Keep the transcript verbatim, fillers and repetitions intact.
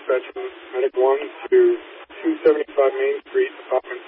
dispatching Medic one to two seventy-five Main Street, apartment